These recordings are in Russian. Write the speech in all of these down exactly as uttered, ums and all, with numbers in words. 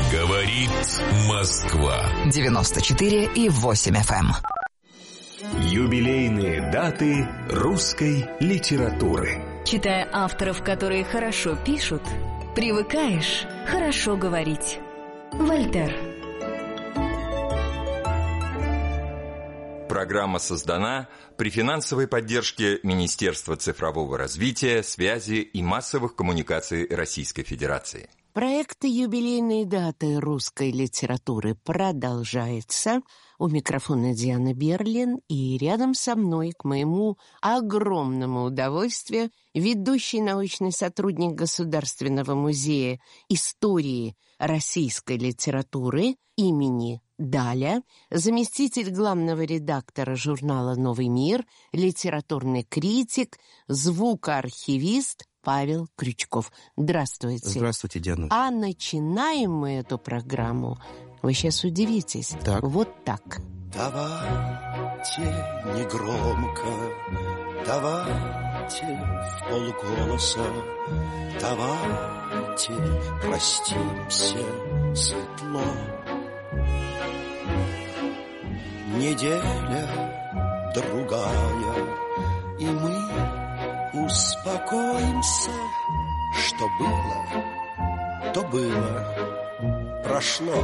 Говорит Москва. девяносто четыре и восемь эф эм. Юбилейные даты русской литературы. Читая авторов, которые хорошо пишут, привыкаешь хорошо говорить. Вольтер. Программа создана при финансовой поддержке Министерства цифрового развития, связи и массовых коммуникаций Российской Федерации. Проект «Юбилейные даты русской литературы» продолжается. У микрофона Диана Берлин, и рядом со мной, к моему огромному удовольствию, ведущий научный сотрудник Государственного музея истории российской литературы имени Даля, заместитель главного редактора журнала «Новый мир», литературный критик, звукоархивист Павел Крючков. Здравствуйте. Здравствуйте, Диана. А начинаем мы эту программу, вы сейчас удивитесь, так. вот так. Давайте негромко, давайте вполголоса, давайте простимся светло. Неделя другая, и мы успокоимся, что было, то было, прошло.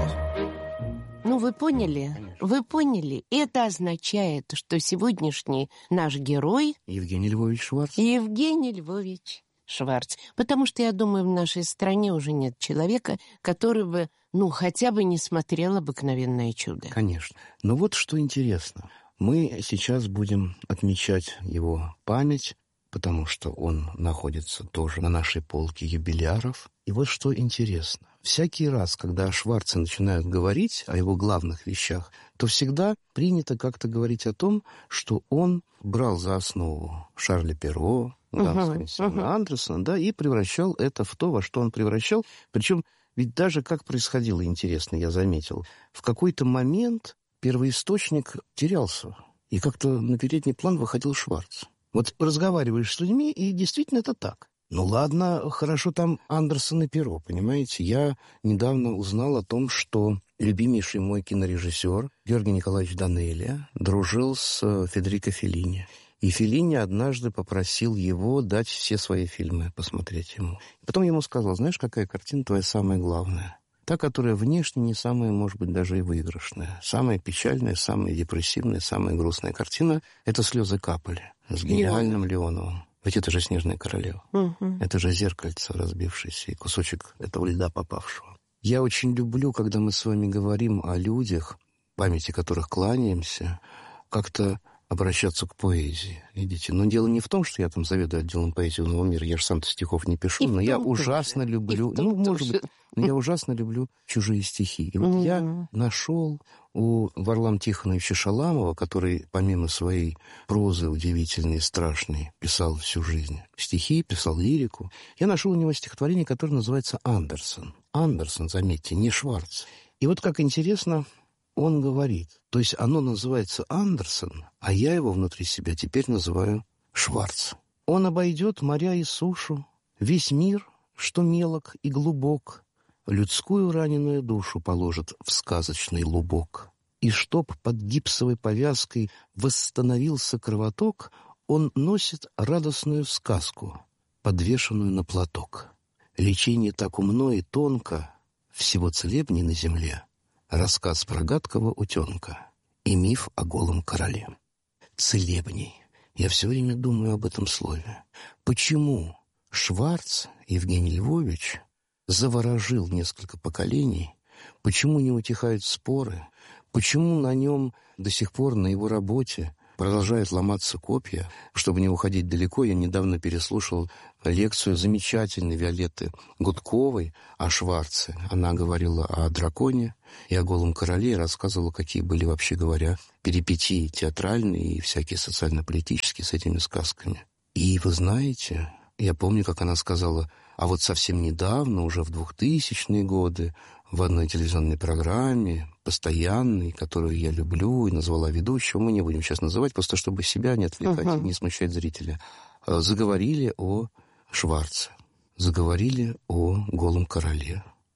Ну, вы поняли? Конечно. Вы поняли? Это означает, что сегодняшний наш герой Евгений Львович Шварц. Евгений Львович Шварц. Потому что, я думаю, в нашей стране уже нет человека, который бы, ну, хотя бы не смотрел «Обыкновенное чудо». Конечно. Но вот что интересно. Мы сейчас будем отмечать его память, потому что он находится тоже на нашей полке юбиляров. И вот что интересно. Всякий раз, когда о Шварце начинают говорить, о его главных вещах, то всегда принято как-то говорить о том, что он брал за основу Шарля Перро, Ганса Христиана uh-huh, uh-huh. Андерсона, да, и превращал это в то, во что он превращал. Причем ведь даже как происходило, интересно, я заметил, в какой-то момент первоисточник терялся, и как-то на передний план выходил Шварц. Вот разговариваешь с людьми, и действительно это так. Ну ладно, хорошо там Андерсон и Перро, понимаете? Я недавно узнал о том, что любимейший мой кинорежиссер Георгий Николаевич Данелия дружил с Федерико Феллини. И Феллини однажды попросил его дать все свои фильмы посмотреть ему. Потом ему сказал: знаешь, какая картина твоя самая главная? Та, которая внешне не самая, может быть, даже и выигрышная. Самая печальная, самая депрессивная, самая грустная картина — это «Слезы капали» с гениальным Леоновым. Ведь это же «Снежная королева». Угу. Это же зеркальце разбившееся и кусочек этого льда попавшего. Я очень люблю, когда мы с вами говорим о людях, памяти которых кланяемся, как-то обращаться к поэзии. Видите? Но дело не в том, что я там заведую отделом поэзии «Нового мира». Я же сам-то стихов не пишу, и но я ужасно тоже. люблю... Ну, может быть, но я ужасно люблю чужие стихи. И вот я нашел у Варлама Тихоновича Шаламова, который помимо своей прозы удивительной и страшной писал всю жизнь стихи, писал лирику, я нашел у него стихотворение, которое называется «Андерсон». Андерсон, заметьте, не Шварц. И вот как интересно... Он говорит, то есть оно называется Андерсон, а я его внутри себя теперь называю Шварц. Он обойдет моря и сушу, весь мир, что мелок и глубок, людскую раненую душу положит в сказочный лубок. И чтоб под гипсовой повязкой восстановился кровоток, он носит радостную сказку, подвешенную на платок. Лечение так умно и тонко, всего целебней на земле. Рассказ про гадкого утенка и миф о голом короле. Целебней. Я все время думаю об этом слове. Почему Шварц Евгений Львович заворожил несколько поколений? Почему не утихают споры? Почему на нем до сих пор, на его работе, продолжают ломаться копья? Чтобы не уходить далеко, я недавно переслушал лекцию замечательной Виолетты Гудковой о Шварце. Она говорила о драконе и о голом короле, и рассказывала, какие были, вообще говоря, перипетии театральные и всякие социально-политические с этими сказками. И вы знаете, я помню, как она сказала, а вот совсем недавно, уже в двухтысячные годы, в одной телевизионной программе, постоянной, которую я люблю, и назвала ведущего, мы не будем сейчас называть, просто чтобы себя не отвлекать uh-huh. и не смущать зрителя, заговорили о Шварце, заговорили о голом короле,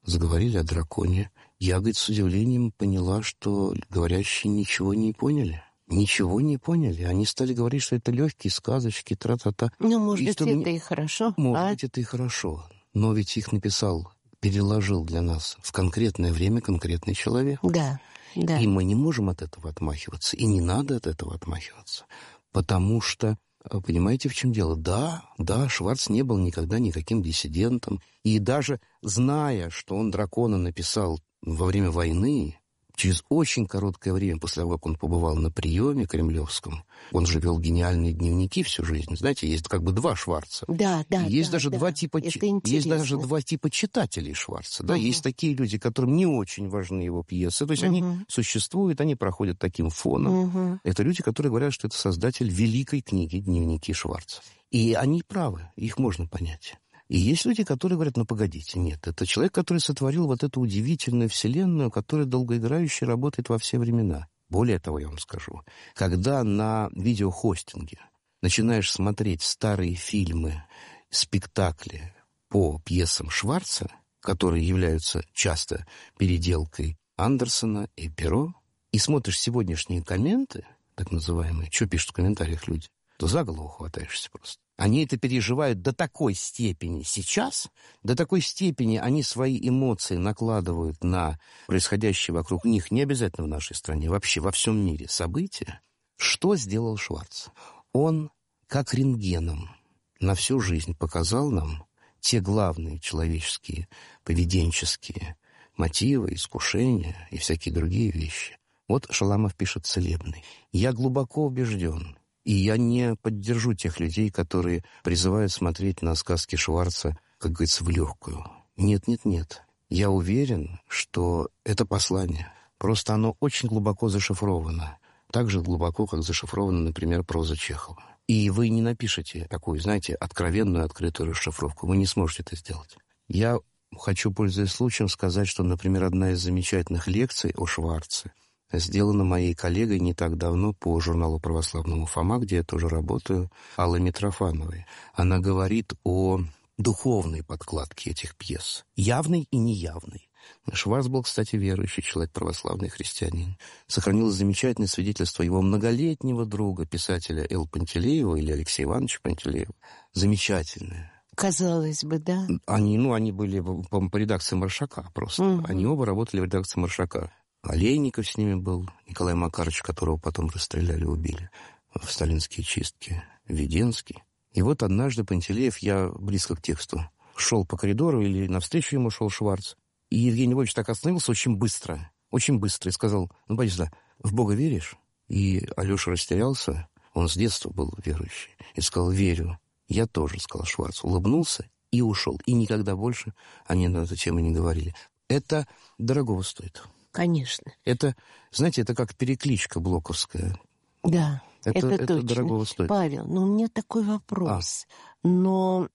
заговорили о драконе. Я, говорит, с удивлением поняла, что говорящие ничего не поняли. Ничего не поняли. Они стали говорить, что это легкие сказочки, тра-та-та. Ну, может и быть, это мне... и хорошо. Может а? быть, это и хорошо. Но ведь их написал, переложил для нас в конкретное время конкретный человек. Да, да. И мы не можем от этого отмахиваться. И не надо от этого отмахиваться. Потому что, понимаете, в чем дело? Да, да, Шварц не был никогда никаким диссидентом. И даже зная, что он дракона написал во время войны, через очень короткое время после того, как он побывал на приеме кремлевском, он же вел гениальные дневники всю жизнь. Знаете, есть как бы два Шварца. Да, да, есть да, даже да. два типа, есть даже два типа читателей Шварца. Да? Угу. Есть такие люди, которым не очень важны его пьесы. То есть угу. они существуют, они проходят таким фоном. Угу. Это люди, которые говорят, что это создатель великой книги «Дневники Шварца». И они правы, их можно понять. И есть люди, которые говорят, ну, погодите, нет, это человек, который сотворил вот эту удивительную вселенную, которая долгоиграюще работает во все времена. Более того, я вам скажу, когда на видеохостинге начинаешь смотреть старые фильмы, спектакли по пьесам Шварца, которые являются часто переделкой Андерсона и Перо, и смотришь сегодняшние комменты, так называемые, что пишут в комментариях люди, то за голову хватаешься просто. Они это переживают до такой степени сейчас, до такой степени они свои эмоции накладывают на происходящее вокруг них, не обязательно в нашей стране, вообще во всем мире события. Что сделал Шварц? Он, как рентгеном, на всю жизнь показал нам те главные человеческие, поведенческие мотивы, искушения и всякие другие вещи. Вот Шаламов пишет «Целебный». Я глубоко убежден, и я не поддержу тех людей, которые призывают смотреть на сказки Шварца, как говорится, в легкую. Нет, нет, нет. Я уверен, что это послание. Просто оно очень глубоко зашифровано. Так же глубоко, как зашифрована, например, проза Чехова. И вы не напишете такую, знаете, откровенную, открытую расшифровку. Вы не сможете это сделать. Я хочу, пользуясь случаем, сказать, что, например, одна из замечательных лекций о Шварце сделана моей коллегой не так давно по журналу «Православному Фома», где я тоже работаю, Аллой Митрофановой. Она говорит о духовной подкладке этих пьес, явной и неявной. Шварц был, кстати, верующий человек, православный христианин. Сохранилось замечательное свидетельство его многолетнего друга, писателя Л. Пантелеева или Алексея Ивановича Пантелеева. Замечательное. Казалось бы, да. Они, ну, они были по, по редакции Маршака просто. Угу. Они оба работали в редакции Маршака. Олейников с ними был, Николай Макарович, которого потом расстреляли, убили в сталинские чистки, Веденский. И вот однажды Пантелеев, я близко к тексту, шел по коридору, или навстречу ему шел Шварц, и Евгений Львович так остановился очень быстро, очень быстро, и сказал: ну, пойди сюда, в Бога веришь? И Алеша растерялся, он с детства был верующий, и сказал: верю. Я тоже, сказал Шварц, улыбнулся и ушел. И никогда больше они на эту тему не говорили. Это дорогого стоит. Конечно. Это, знаете, это как перекличка блоковская. Да, это, это, это точно. Дорогого стоит. Павел, но у меня такой вопрос. А. Но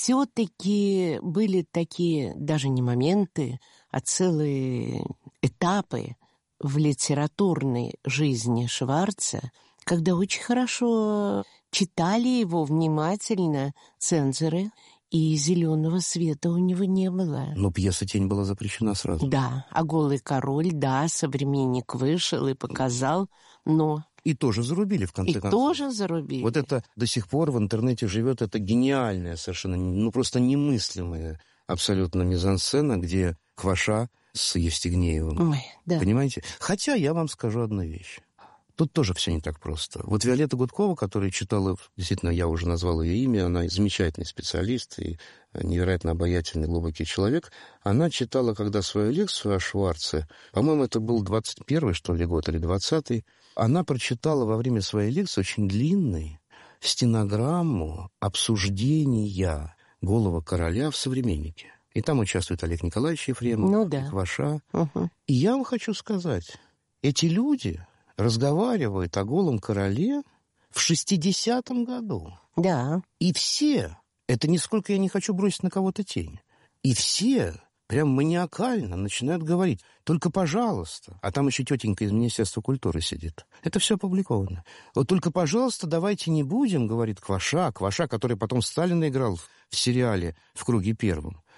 все-таки были такие, даже не моменты, а целые этапы в литературной жизни Шварца, когда очень хорошо читали его внимательно цензоры, и зеленого света у него не было. Но пьеса «Тень» была запрещена сразу. Да, а «Голый король», да, «Современник» вышел и показал, но... И тоже зарубили, в конце и концов. И тоже зарубили. Вот это до сих пор в интернете живет, это гениальная совершенно, ну просто немыслимая абсолютно мизансцена, где Кваша с Евстигнеевым. Ой, да. Понимаете? Хотя я вам скажу одну вещь. Тут тоже все не так просто. Вот Виолетта Гудкова, которая читала, действительно, я уже назвал ее имя, она замечательный специалист и невероятно обаятельный, глубокий человек. Она читала, когда свою лекцию о Шварце, по-моему, это был двадцать первый, что ли, год, или двадцатый, она прочитала во время своей лекции очень длинной стенограмму обсуждения «Голого короля» в «Современнике». И там участвует Олег Николаевич Ефремов, ну, да. Кваша. Угу. И я вам хочу сказать, эти люди разговаривают о «Голом короле» в шестидесятом году. Да. И все, это нисколько я не хочу бросить на кого-то тень, и все прям маниакально начинают говорить: только пожалуйста, а там еще тетенька из Министерства культуры сидит. Это все опубликовано. Вот только, пожалуйста, давайте не будем, говорит Кваша, Кваша, который потом Сталина играл в сериале «В круге первом».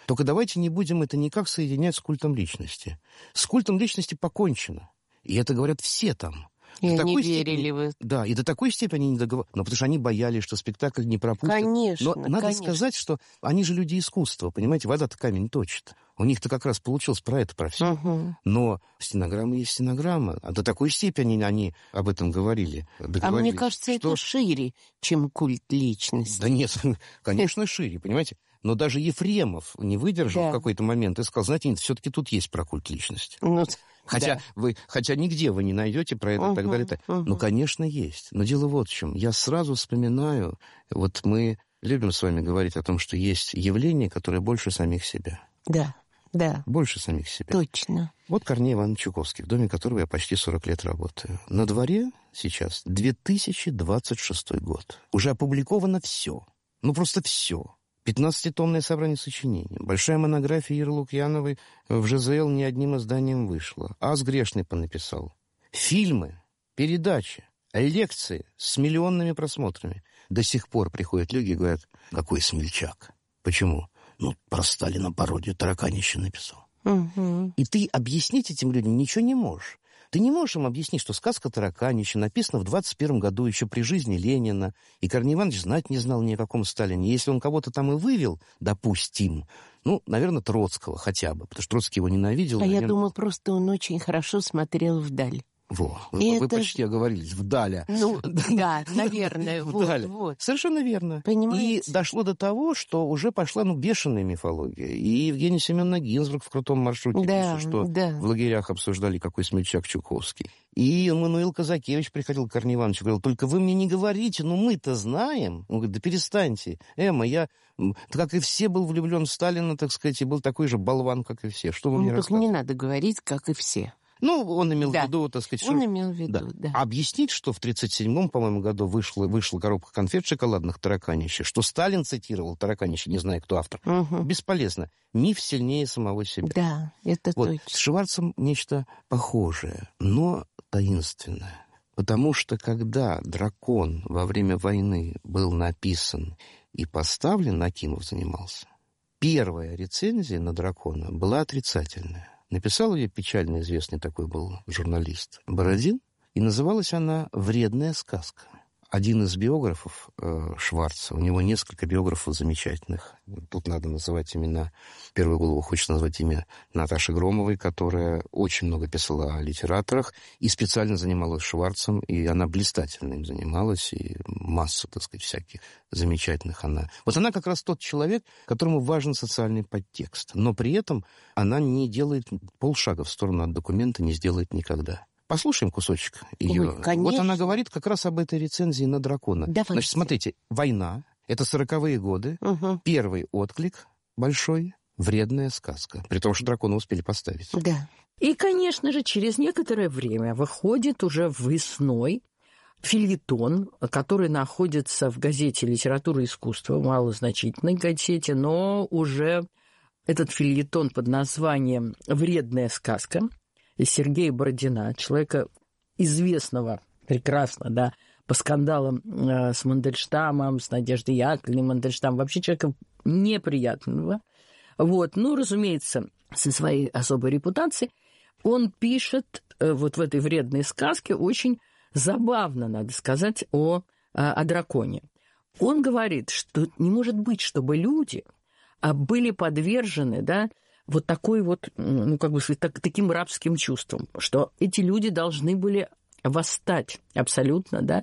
Только давайте не будем это никак соединять с культом личности. С культом личности покончено. И это говорят все там. И до они такой верили степени, в это. Да, и до такой степени они не договаривались. Но потому что они боялись, что спектакль не пропустят. Конечно, Но надо конечно. сказать, что они же люди искусства, понимаете, вода-то камень точит. У них-то как раз получилось про это, про все. Угу. Но стенограмма есть стенограмма. А до такой степени они об этом говорили. А мне кажется, что... это шире, чем культ личности. Да нет, конечно, шире, понимаете. Но даже Ефремов не выдержал Да. в какой-то момент и сказал, знаете, нет, все-таки тут есть про культ личности. Ну, Хотя, да. вы, хотя нигде вы не найдете про это и так Угу, далее. Так. угу. Ну, конечно, есть. Но дело вот в чем. Я сразу вспоминаю, вот мы любим с вами говорить о том, что есть явления, которые больше самих себя. Да, да, Больше самих себя. точно. Вот Корней Иванович Чуковский, в доме которого я почти сорок лет работаю. На дворе сейчас две тысячи двадцать шестой год. Уже опубликовано все. Ну, просто все. пятнадцатитомное собрание сочинений. Большая монография Иры Лукьяновой в ЖЗЛ ни одним изданием вышла. Ас Грешный понаписал. Фильмы, передачи, лекции с миллионными просмотрами. До сих пор приходят люди и говорят, какой смельчак. Почему? Ну, про Сталина пародию Тараканище написал. Угу. И ты объяснить этим людям ничего не можешь. Ты не можешь им объяснить, что сказка Тараканище написана в двадцать первом году, еще при жизни Ленина, и Корней Иванович знать не знал ни о каком Сталине. Если он кого-то там и вывел, допустим, ну, наверное, Троцкого хотя бы, потому что Троцкий его ненавидел. А я наверное... думаю, просто он очень хорошо смотрел вдаль. Во, И вы это почти оговорились, вдаля. Ну, да, наверное, вот, Вдаль. вот. Совершенно верно. Понимаете? И дошло до того, что уже пошла, ну, бешеная мифология. И Евгения Семеновна Гинзбург в «Крутом маршруте» Да, пишет, что да. в лагерях обсуждали, какой смельчак Чуковский. И Эммануил Казакевич приходил к Корнею Ивановичу и говорил, только вы мне не говорите, ну мы-то знаем. Он говорит, да перестаньте. Эмма, я, как и все, был влюблен в Сталина, так сказать, и был такой же болван, как и все. Что вы Ну, мне только рассказываете? не надо говорить, как и все. Ну, он имел Да. в виду, так сказать, Он что... имел в виду, да. А объяснить, что в тридцать седьмом, по-моему, году вышла, вышла коробка конфет шоколадных «Тараканище», что Сталин цитировал «Тараканище», не знаю, кто автор, Угу. бесполезно. Миф сильнее самого себя. Да, это Вот. точно. С Шварцем нечто похожее, но таинственное. Потому что когда «Дракон» во время войны был написан и поставлен, Акимов занимался, первая рецензия на «Дракона» была отрицательная. Написал ее печально известный такой был журналист Бородин, и называлась она «Вредная сказка». Один из биографов э, Шварца, у него несколько биографов замечательных. Тут надо называть имена. В первую голову хочется назвать имя Наташи Громовой, которая очень много писала о литераторах и специально занималась Шварцем, и она блистательно им занималась, и массу, так сказать, всяких замечательных она. Вот она как раз тот человек, которому важен социальный подтекст, но при этом она не делает полшага в сторону от документа, не сделает никогда. Послушаем кусочек ее. Ой, конечно. Вот она говорит как раз об этой рецензии на «Дракона». Давайте. Значит, смотрите, война, это сороковые годы, Угу. первый отклик большой, вредная сказка. При том, что «Дракона» успели поставить. Да. И, конечно же, через некоторое время выходит уже весной фельетон, который находится в газете «Литература и искусство», малозначительной газете, но уже этот фельетон под названием «Вредная сказка» Сергея Бородина, человека известного прекрасно, да, по скандалам э, с Мандельштамом, с Надеждой Яковлевной Мандельштам, вообще человека неприятного. Вот, ну, разумеется, со своей особой репутацией, он пишет э, вот в этой «Вредной сказке» очень забавно, надо сказать, о, о драконе. Он говорит, что не может быть, чтобы люди были подвержены, да, вот такой вот, ну, как бы сказать, так, таким рабским чувством, что эти люди должны были восстать абсолютно, да.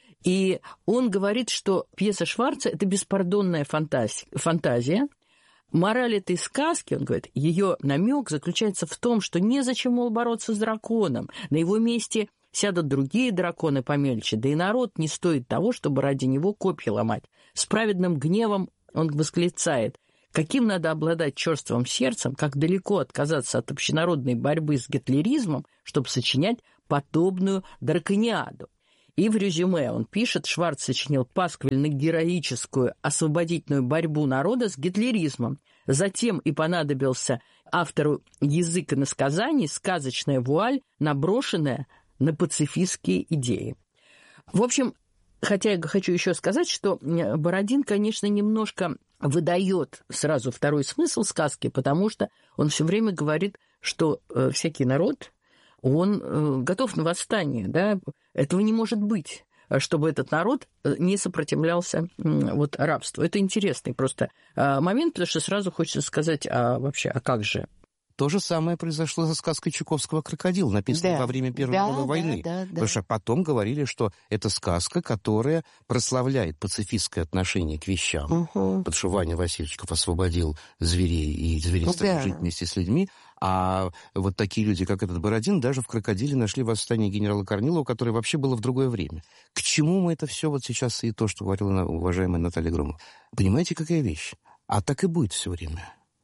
И он говорит, что пьеса Шварца – это беспардонная фантазия, фантазия. Мораль этой сказки, он говорит, ее намек заключается в том, что незачем, мол, бороться с драконом. На его месте сядут другие драконы помельче, да и народ не стоит того, чтобы ради него копья ломать. С праведным гневом он восклицает: каким надо обладать черствым сердцем, как далеко отказаться от общенародной борьбы с гитлеризмом, чтобы сочинять подобную дракониаду. И в резюме он пишет, Шварц сочинил пасквильно-героическую освободительную борьбу народа с гитлеризмом. Затем и понадобился автору язык иносказаний, сказочная вуаль, наброшенная на пацифистские идеи. В общем, хотя я хочу еще сказать, что Бородин, конечно, немножко выдает сразу второй смысл сказки, потому что он все время говорит, что э, всякий народ, он э, готов на восстание, да, этого не может быть, чтобы этот народ не сопротивлялся э, вот, рабству. Это интересный просто э, момент, потому что сразу хочется сказать, а вообще, а как же? То же самое произошло со сказкой Чуковского «Крокодил», написанной да. во время Первой да, мировой войны. Да, да, да. Потому что потом говорили, что это сказка, которая прославляет пацифистское отношение к вещам. Угу. Потому что Ваня Васильчиков освободил зверей, и звери стали да. жить вместе с людьми. А вот такие люди, как этот Бородин, даже в «Крокодиле» нашли восстание генерала Корнилова, которое вообще было в другое время. К чему мы это все вот сейчас и то, что говорила уважаемая Наталья Громова? Понимаете, какая вещь? А так и будет все время.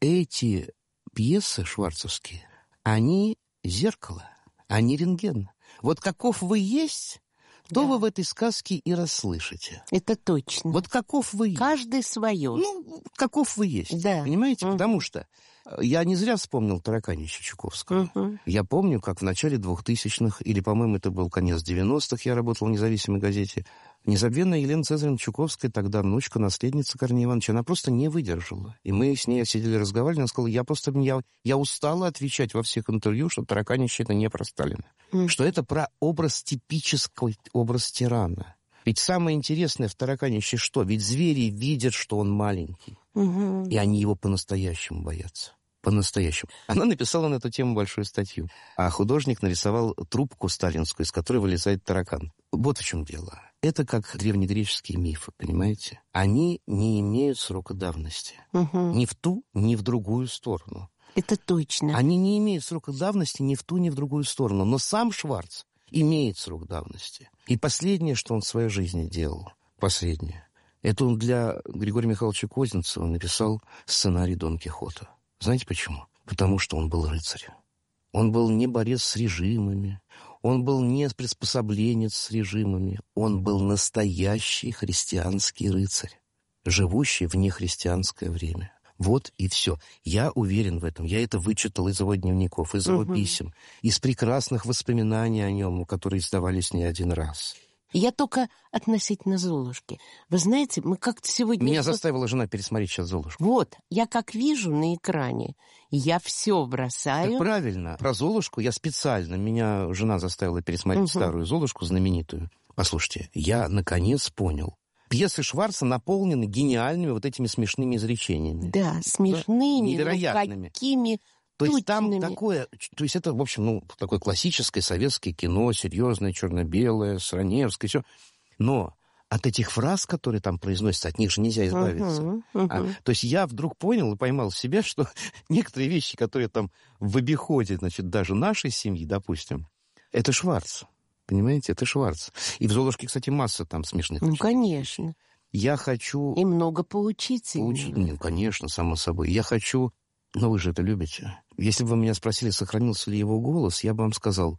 Эти пьесы шварцевские, они зеркало, они рентген. Вот каков вы есть, то да. вы в этой сказке и расслышите. Это точно. Вот каков вы есть. Каждый свое. Ну, каков вы есть. Да. Понимаете? Угу. Потому что я не зря вспомнил «Тараканища» Чуковского. Угу. Я помню, как в начале двухтысячных, или, по-моему, это был конец девяностых, я работал в независимой газете, незабвенная Елена Цезаревна Чуковская, тогда внучка, наследница Корнея Ивановича, она просто не выдержала. И мы с ней сидели, разговаривали, она сказала, я просто я, я устала отвечать во всех интервью, что «Тараканище» — это не про Сталина. Mm. Что это про образ типический, образ тирана. Ведь самое интересное в «Тараканище» что? Ведь звери видят, что он маленький. Mm-hmm. И они его по-настоящему боятся. По-настоящему. Она написала на эту тему большую статью. А художник нарисовал трубку сталинскую, из которой вылезает таракан. Вот в чем дело. Это как древнегреческие мифы, понимаете? Они не имеют срока давности. Угу. Ни в ту, ни в другую сторону. Это точно. Они не имеют срока давности ни в ту, ни в другую сторону. Но сам Шварц имеет срок давности. И последнее, что он в своей жизни делал, последнее, это он для Григория Михайловича Козинцева написал сценарий Дон Кихота. Знаете почему? Потому что он был рыцарь. Он был не борец с режимами, он был не приспособленец с режимами, он был настоящий христианский рыцарь, живущий в нехристианское время. Вот и все. Я уверен в этом. Я это вычитал из его дневников, из его угу. писем, из прекрасных воспоминаний о нем, которые издавались не один раз. Я только относительно «Золушки». Вы знаете, мы как-то сегодня... Меня заставила жена пересмотреть сейчас «Золушку». Вот, я как вижу на экране, я все бросаю. Так правильно. Про «Золушку» я специально, меня жена заставила пересмотреть угу. старую «Золушку», знаменитую. Послушайте, я наконец понял. Пьесы Шварца наполнены гениальными вот этими смешными изречениями. Да, смешными, да? Невероятными. Ну, какими... То есть там такое, то есть это, в общем, ну, такое классическое советское кино, серьезное, черно-белое, с Раневской, все. Но от этих фраз, которые там произносятся, от них же нельзя избавиться. Uh-huh, uh-huh. А, то есть я вдруг понял и поймал себя, что некоторые вещи, которые там в обиходе, значит, даже нашей семьи, допустим, это Шварц. Понимаете, это Шварц. И в «Золушке», кстати, масса там смешных. Ну, конечно. Я хочу... И много поучиться. Поучить, ну, конечно, само собой. Я хочу... Но вы же это любите. Если бы вы меня спросили, сохранился ли его голос, я бы вам сказал,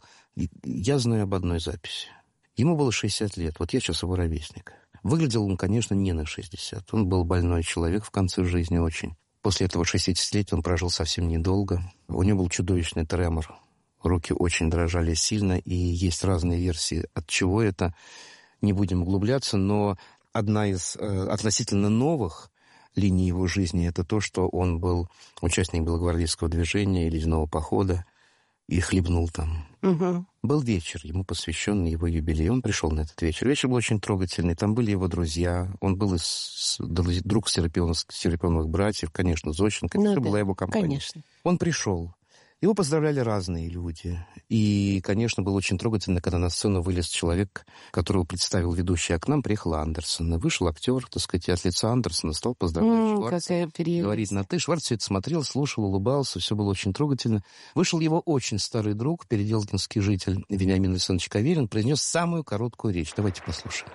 я знаю об одной записи. Ему было шестьдесят лет, вот я сейчас его ровесник. Выглядел он, конечно, не на шестьдесят. Он был больной человек в конце жизни очень. После этого шестидесятилетия он прожил совсем недолго. У него был чудовищный тремор. Руки очень дрожали сильно, и есть разные версии, от чего это. Не будем углубляться, но одна из э, относительно новых линии его жизни — это то, что он был участник белогвардейского движения и ледяного похода и хлебнул там. Угу. Был вечер, ему посвященный его юбилею. Он пришел на этот вечер. Вечер был очень трогательный. Там были его друзья. Он был из, друг Серапионовых братьев, конечно, Зощенко. Ну, это да, была его компания. Конечно. Он пришел. Его поздравляли разные люди. И, конечно, было очень трогательно, когда на сцену вылез человек, которого представил ведущий, а к нам приехал Андерсон. И вышел актер, так сказать, и от лица Андерсона стал поздравлять mm, Шварца. Говорить на «ты». Шварц все это смотрел, слушал, улыбался, все было очень трогательно. Вышел его очень старый друг, переделкинский житель Вениамин Александрович Каверин, произнес самую короткую речь. Давайте послушаем.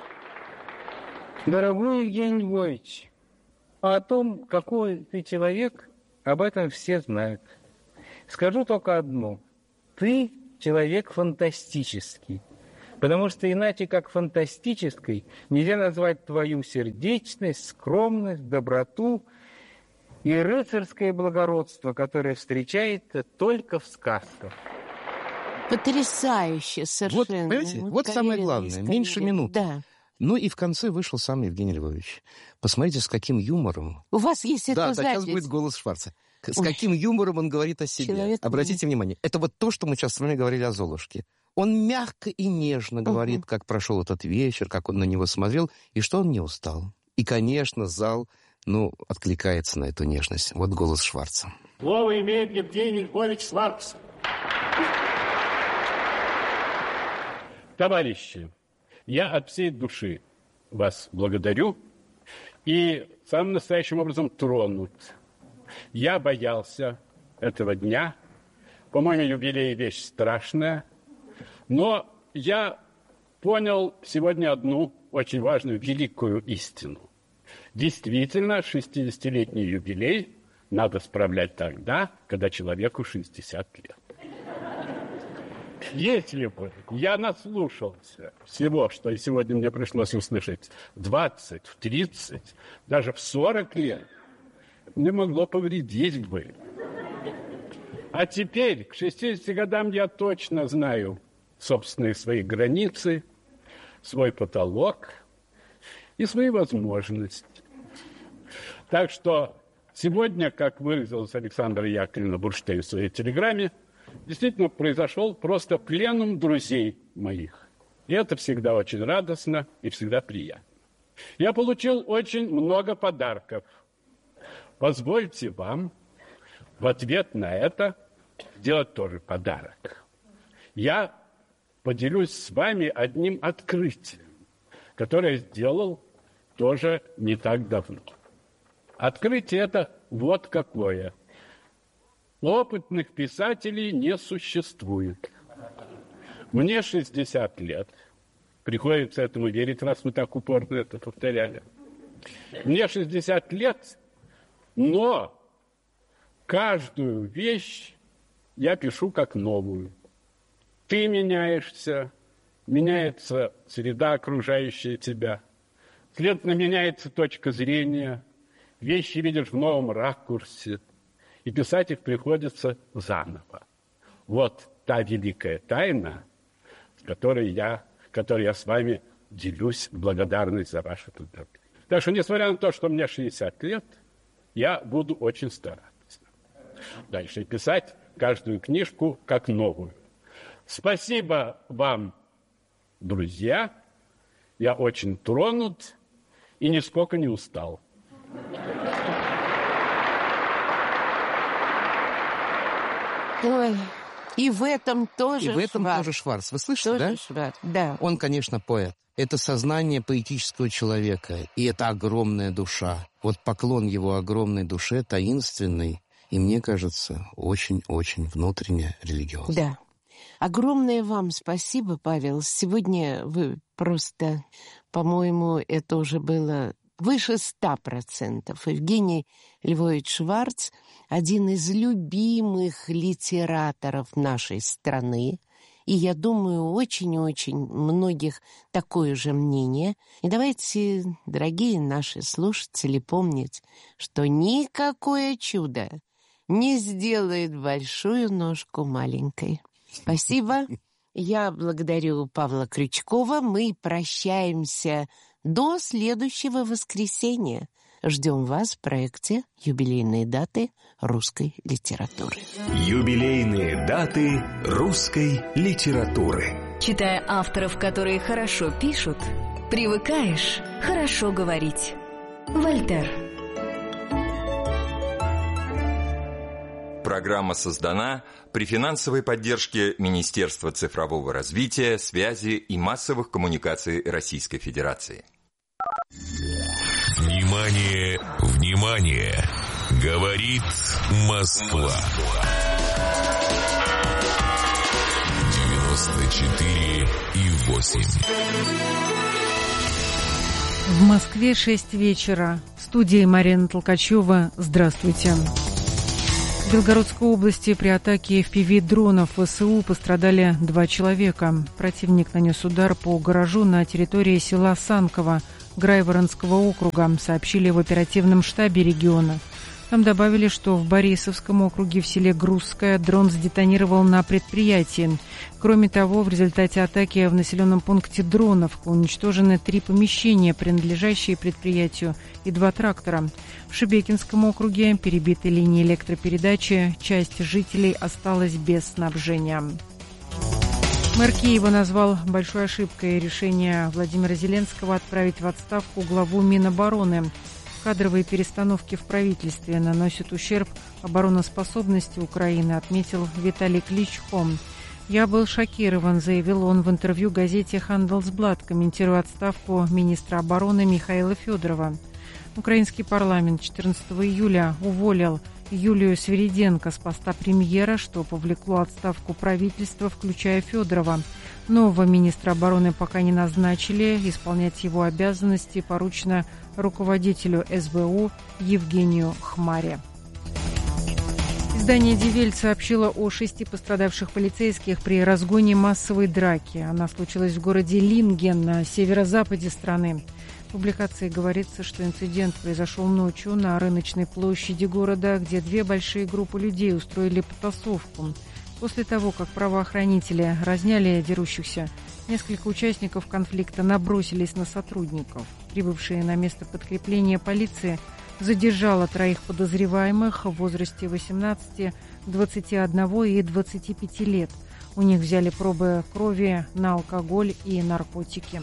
Дорогой Евгений Львович, о том, какой ты человек, об этом все знают. Скажу только одно. Ты человек фантастический. Потому что иначе как фантастической нельзя назвать твою сердечность, скромность, доброту и рыцарское благородство, которое встречается только в сказках. Потрясающе совершенно. Вот, понимаете, вот, вот самое главное. Меньше минуты. Да. Ну и в конце вышел сам Евгений Львович. Посмотрите, с каким юмором... У вас есть это да, запись. Да, сейчас будет голос Шварца. С Ой. каким юмором он говорит о себе. Человек... Обратите внимание, это вот то, что мы сейчас с вами говорили о Золушке. Он мягко и нежно говорит, uh-huh. как прошел этот вечер, как он на него смотрел, и что он не устал. И, конечно, зал, ну, откликается на эту нежность. Вот голос Шварца. Слово имеет Евгений Львович Шварц. Товарищи, я от всей души вас благодарю и самым настоящим образом тронут. Я боялся этого дня. По-моему, юбилей вещь страшная. Но я понял сегодня одну очень важную, великую истину. Действительно, шестидесятилетний юбилей надо справлять тогда, когда человеку шестьдесят лет. Если бы я наслушался всего, что сегодня мне пришлось услышать в двадцать, в тридцать, даже в сорок лет, мне могло повредить бы. А теперь, к шестидесяти годам, я точно знаю собственные свои границы, свой потолок и свои возможности. Так что сегодня, как выразилась Александра Яковлевна Бурштейн в своей телеграмме, действительно произошел просто пленум друзей моих. И это всегда очень радостно и всегда приятно. Я получил очень много подарков. Позвольте вам в ответ на это сделать тоже подарок. Я поделюсь с вами одним открытием, которое я сделал тоже не так давно. Открытие это вот какое. Опытных писателей не существует. Мне шестьдесят лет. Приходится этому верить, раз мы так упорно это повторяли. Мне шестьдесят лет, но каждую вещь я пишу как новую. Ты меняешься, меняется среда, окружающая тебя. Следовательно, меняется точка зрения. Вещи видишь в новом ракурсе. И писать их приходится заново. Вот та великая тайна, с которой я, которой я с вами делюсь в благодарность за ваше трудовые. Так что, несмотря на то, что мне шестьдесят лет, я буду очень стараться дальше писать каждую книжку как новую. Спасибо вам, друзья. Я очень тронут и нисколько не устал. Ой, и в этом тоже И в этом Шварц. тоже Шварц. Вы слышите, тоже да? Шварц, да. Он, конечно, поэт. Это сознание поэтического человека, и это огромная душа. Вот поклон его огромной душе, таинственный, и, мне кажется, очень-очень внутренне религиозный. Да. Огромное вам спасибо, Павел. Сегодня вы просто, по-моему, это уже было выше ста процентов. Евгений Львович Шварц – один из любимых литераторов нашей страны. И я думаю, очень-очень многих такое же мнение. И давайте, дорогие наши слушатели, помнить, что никакое чудо не сделает большую ножку маленькой. Спасибо. Я благодарю Павла Крючкова. Мы прощаемся до следующего воскресенья. Ждем вас в проекте «Юбилейные даты русской литературы». Юбилейные даты русской литературы. Читая авторов, которые хорошо пишут, привыкаешь хорошо говорить. Вольтер. Программа создана при финансовой поддержке Министерства цифрового развития, связи и массовых коммуникаций Российской Федерации. Внимание, внимание! Говорит Москва. девяносто четыре и восемь. В Москве шесть вечера. В студии Марина Толкачева. Здравствуйте. В Белгородской области при атаке эф пи ви-дронов ВСУ пострадали два человека. Противник нанес удар по гаражу на территории села Санково Грайворонского округа, сообщили в оперативном штабе региона. Там добавили, что в Борисовском округе в селе Грузское дрон сдетонировал на предприятии. Кроме того, в результате атаки в населенном пункте Дроновка уничтожены три помещения, принадлежащие предприятию, и два трактора. В Шебекинском округе перебиты линии электропередачи, часть жителей осталась без снабжения. Мэр Киева назвал большой ошибкой решение Владимира Зеленского отправить в отставку главу Минобороны. Кадровые перестановки в правительстве наносят ущерб обороноспособности Украины, отметил Виталий Кличко. «Я был шокирован», — заявил он в интервью газете «Хандelsblad», комментируя отставку министра обороны Михаила Федорова. Украинский парламент четырнадцатого июля уволил Юлию Свириденко с поста премьера, что повлекло отставку правительства, включая Федорова. Нового министра обороны пока не назначили. Исполнять его обязанности поручено руководителю эс бэ у Евгению Хмаре. Издание «Die Welt» сообщило о шести пострадавших полицейских при разгоне массовой драки. Она случилась в городе Линген на северо-западе страны. В публикации говорится, что инцидент произошел ночью на рыночной площади города, где две большие группы людей устроили потасовку. После того, как правоохранители разняли дерущихся, несколько участников конфликта набросились на сотрудников. Прибывшие на место подкрепления полиции задержала троих подозреваемых в возрасте восемнадцати, двадцати одного и двадцати пяти лет. У них взяли пробы крови на алкоголь и наркотики.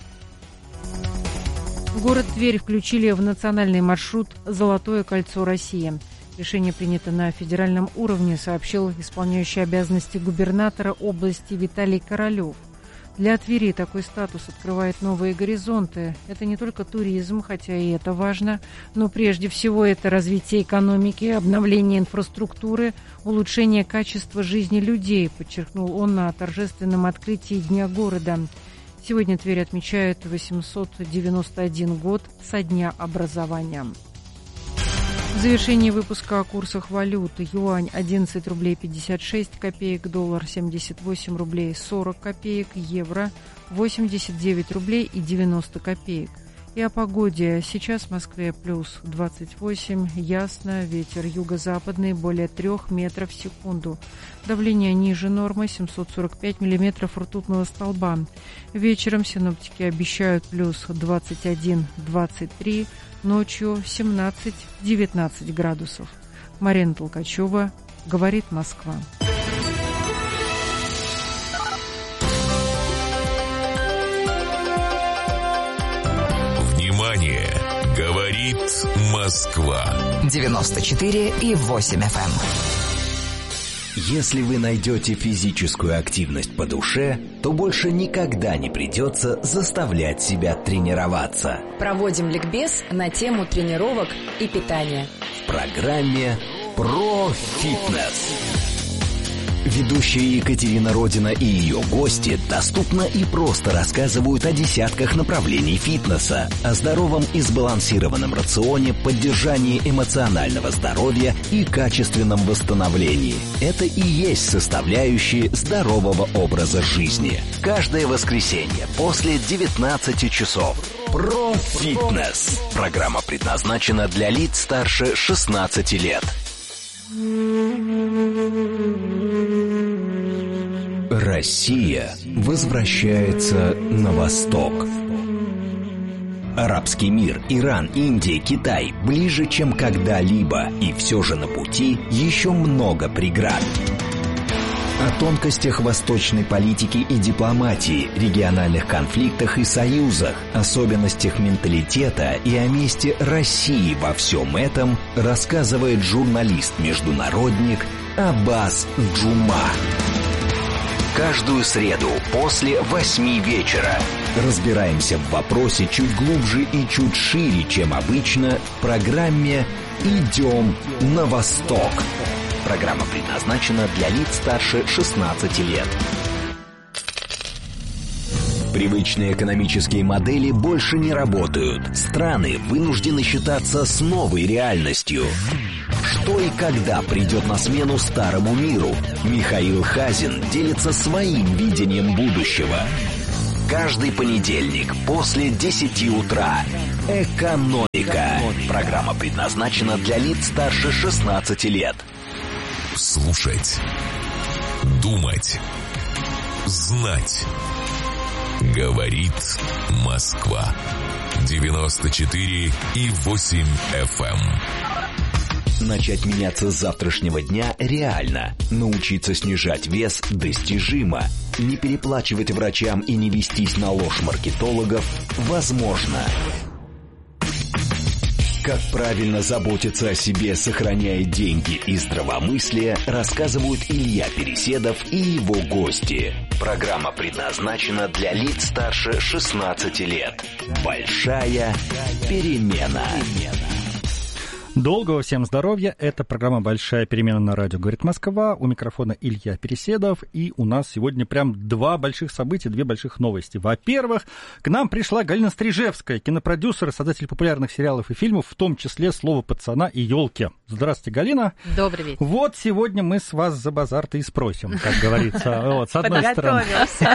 Город Тверь включили в национальный маршрут «Золотое кольцо России». Решение принято на федеральном уровне, сообщил исполняющий обязанности губернатора области Виталий Королев. Для Твери такой статус открывает новые горизонты. Это не только туризм, хотя и это важно, но прежде всего это развитие экономики, обновление инфраструктуры, улучшение качества жизни людей, подчеркнул он на торжественном открытии Дня города. Сегодня Тверь отмечает восемьсот девяносто один год со дня образования. В завершении выпуска о курсах валют. Юань одиннадцать рублей пятьдесят шесть копеек, доллар семьдесят восемь рублей сорок копеек, евро восемьдесят девять рублей и девяносто копеек. И о погоде. Сейчас в Москве плюс двадцать восемь, ясно, ветер юго-западный более трех метров в секунду. Давление ниже нормы семьсот сорок пять миллиметров ртутного столба. Вечером синоптики обещают плюс двадцать один - двадцать три, ночью семнадцать - девятнадцать градусов. Марина Толкачева, говорит Москва. Внимание! Говорит Москва. девяносто четыре и восемь эф эм. Если вы найдете физическую активность по душе, то больше никогда не придется заставлять себя тренироваться. Проводим ликбез на тему тренировок и питания. В программе «Про фитнес». Ведущая Екатерина Родина и ее гости доступно и просто рассказывают о десятках направлений фитнеса, о здоровом и сбалансированном рационе, поддержании эмоционального здоровья и качественном восстановлении. Это и есть составляющие здорового образа жизни. Каждое воскресенье после девятнадцати часов. Про фитнес. Программа предназначена для лиц старше шестнадцати лет. Россия возвращается на восток. Арабский мир, Иран, Индия, Китай ближе, чем когда-либо, и все же на пути еще много преград. О тонкостях восточной политики и дипломатии, региональных конфликтах и союзах, особенностях менталитета и о месте России во всем этом рассказывает журналист-международник Аббас Джума. Каждую среду после восьми вечера разбираемся в вопросе чуть глубже и чуть шире, чем обычно, в программе «Идем на восток». Программа предназначена для лиц старше шестнадцати лет. Привычные экономические модели больше не работают. Страны вынуждены считаться с новой реальностью. Что и когда придет на смену старому миру? Михаил Хазин делится своим видением будущего. Каждый понедельник после десяти утра Экономика. Программа предназначена для лиц старше шестнадцати лет. Слушать. Думать. Знать. Говорит Москва. девяносто четыре и восемь эф эм. Начать меняться с завтрашнего дня реально. Научиться снижать вес достижимо. Не переплачивать врачам и не вестись на ложь маркетологов возможно. Как правильно заботиться о себе, сохраняя деньги и здравомыслие, рассказывают Илья Переседов и его гости. Программа предназначена для лиц старше шестнадцати лет. Большая перемена. Долгого всем здоровья. Это программа «Большая перемена» на радио «Говорит Москва». У микрофона Илья Переседов. И у нас сегодня прям два больших события, две больших новости. Во-первых, к нам пришла Галина Стрижевская, кинопродюсер, создатель популярных сериалов и фильмов, в том числе «Слово пацана» и «Ёлки». Здравствуйте, Галина. Добрый вечер. Вот сегодня мы с вас за базар-то и спросим, как говорится. Вот, с одной стороны.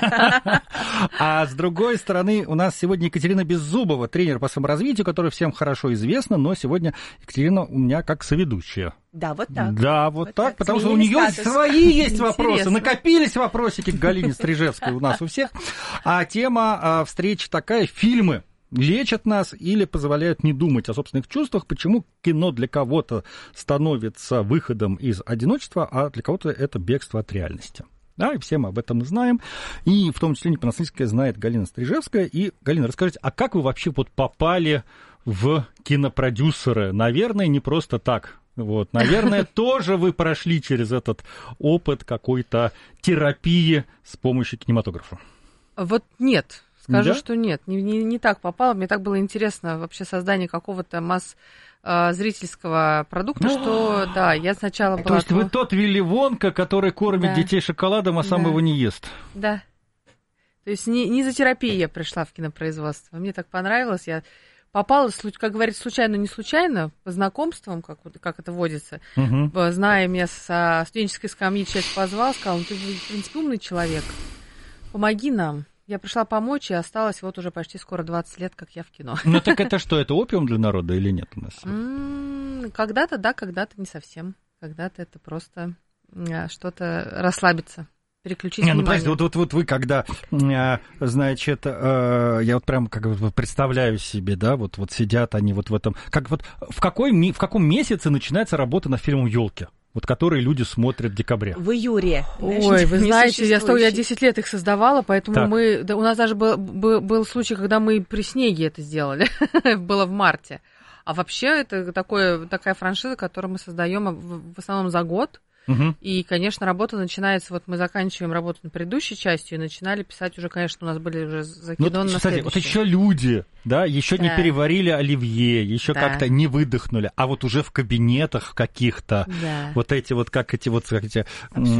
А с другой стороны, у нас сегодня Екатерина Беззубова, тренер по саморазвитию, который всем хорошо известна, но сегодня Екатерина у меня как соведущая. Да, вот так. Да, вот, вот так, так, потому что у нее статус. Свои есть вопросы, накопились вопросики к Галине Стрижевской у нас у всех. А тема встречи такая: фильмы лечат нас или позволяют не думать о собственных чувствах, почему кино для кого-то становится выходом из одиночества, а для кого-то это бегство от реальности. Да, и все мы об этом знаем. И в том числе не понаслышке знает Галина Стрижевская. И, Галина, расскажите, а как вы вообще вот попали в кинопродюсеры? Наверное, не просто так. Вот, наверное, тоже вы прошли через этот опыт какой-то терапии с помощью кинематографа. Вот нет. Скажу, да? что нет. Не, не, не так попало. Мне так было интересно вообще создание какого-то масс... зрительского продукта, что, да, я сначала была... То есть вы тот Вилли Вонка, который кормит да. детей шоколадом, а сам да. его не ест. Да. То есть не, не за терапией я пришла в кинопроизводство. Мне так понравилось. Я попала, как говорится, случайно, не случайно, по знакомствам, как, как это водится. Угу. Зная меня со студенческой скамьи, человек позвал, сказал: ну, ты, в принципе, умный человек, помоги нам. Я пришла помочь, и осталось вот уже почти скоро двадцать лет, как я в кино. Ну так это что, это опиум для народа или нет у нас? Mm, когда-то да, когда-то не совсем. Когда-то это просто что-то расслабиться, переключить не, внимание. Ну, вот, вот, вот вы когда, значит, я вот прям как бы представляю себе, да, вот, вот сидят они вот в этом... Как, вот, в, какой, в каком месяце начинается работа над фильмом «Ёлки», вот которые люди смотрят в декабре? В июре. Ой, вы знаете, я, я десять лет их создавала, поэтому так. мы... Да, у нас даже был, был, был случай, когда мы при снеге это сделали. Было в марте. А вообще это такое, такая франшиза, которую мы создаем в, в основном за год. Угу. И, конечно, работа начинается, вот мы заканчиваем работу над предыдущей частью и начинали писать уже, конечно, у нас были уже закидоны ну, на кстати, вот еще люди, да, еще да. не переварили оливье, еще да. как-то не выдохнули, а вот уже в кабинетах каких-то, да. вот эти вот, как эти вот, как эти,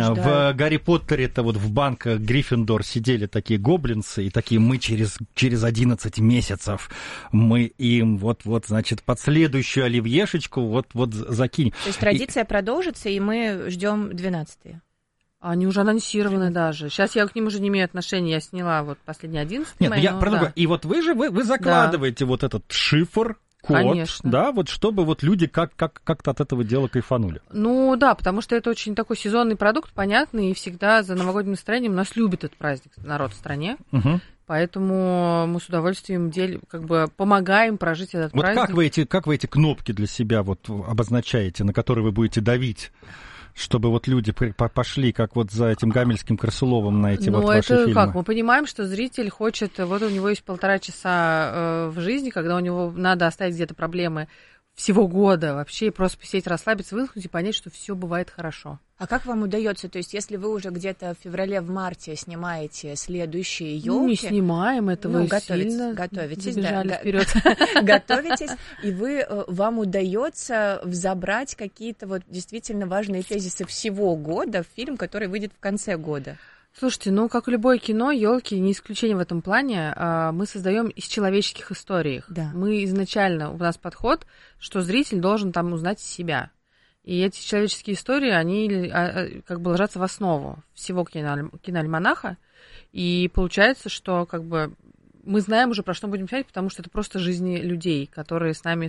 в Гарри Поттере-то вот в банках Гриффиндор сидели такие гоблинцы, и такие: мы через, через одиннадцать месяцев, мы им вот, вот, значит, под следующую оливьешечку вот, вот закинем. То есть традиция и... продолжится, и мы ждем двенадцатые. Они уже анонсированы даже. Сейчас я к ним уже не имею отношения. Я сняла вот последний одиннадцатый. Нет, я ну, да. И вот вы же, вы, вы закладываете да. вот этот шифр, код, конечно. Да, вот чтобы вот люди как, как, как-то от этого дела кайфанули. Ну да, потому что это очень такой сезонный продукт, понятный, и всегда за новогодним настроением нас любит этот праздник, народ в стране. Угу. Поэтому мы с удовольствием делим, как бы помогаем прожить этот вот праздник. Как вы, эти, как вы эти кнопки для себя вот обозначаете, на которые вы будете давить? Чтобы вот люди пошли, как вот за этим Гамельским Красиловым на эти ну, вот ваши фильмы. Ну, это как? Мы понимаем, что зритель хочет... Вот у него есть полтора часа э, в жизни, когда у него надо оставить где-то проблемы всего года вообще, и просто посидеть, расслабиться, выдохнуть и понять, что все бывает хорошо. А как вам удается? То есть, если вы уже где-то в феврале, в марте снимаете следующие ёлки... Ну, не снимаем, это ну, вы готовитесь, сильно готовитесь, забежали да, вперед. Готовитесь, и вы, вам удается взобрать какие-то вот действительно важные тезисы всего года в фильм, который выйдет в конце года. Слушайте, ну, как и любое кино, «Ёлки» не исключение в этом плане. Мы создаем из человеческих историй. Да. Мы изначально, у нас подход, что зритель должен там узнать себя. И эти человеческие истории, они как бы ложатся в основу всего киноальманаха. И получается, что как бы мы знаем уже, про что будем снять, потому что это просто жизни людей, которые с нами